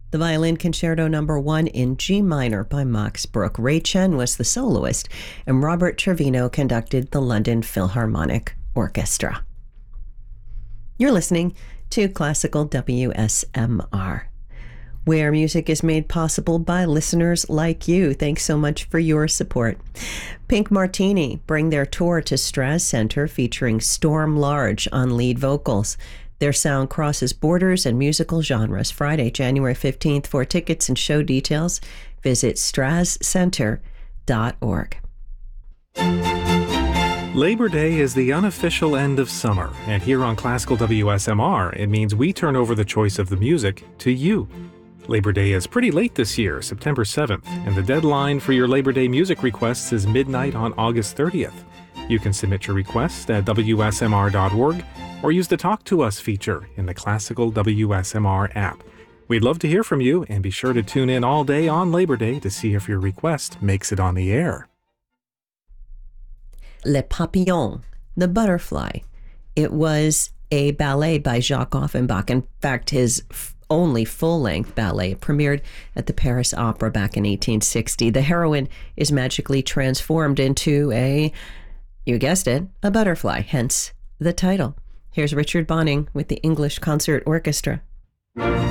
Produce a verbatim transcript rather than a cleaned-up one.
The Violin Concerto Number One in G minor by Max Bruch. Ray Chen was the soloist, and Robert Trevino conducted the London Philharmonic Orchestra. You're listening to Classical W S M R, where music is made possible by listeners like you. Thanks so much for your support. Pink Martini bring their tour to Straz Center featuring Storm Large on lead vocals. Their sound crosses borders and musical genres. Friday, January fifteenth. For tickets and show details, visit straz center dot org. Labor Day is the unofficial end of summer, and here on Classical W S M R, it means we turn over the choice of the music to you. Labor Day is pretty late this year, September seventh, and the deadline for your Labor Day music requests is midnight on August thirtieth. You can submit your request at W S M R dot org or use the Talk to Us feature in the Classical W S M R app. We'd love to hear from you, and be sure to tune in all day on Labor Day to see if your request makes it on the air. Le Papillon, The Butterfly. It was a ballet by Jacques Offenbach. In fact, his f- only full-length ballet premiered at the Paris Opera back in eighteen sixty. The heroine is magically transformed into a, you guessed it, a butterfly, hence the title. Here's Richard Bonning with the English Concert Orchestra.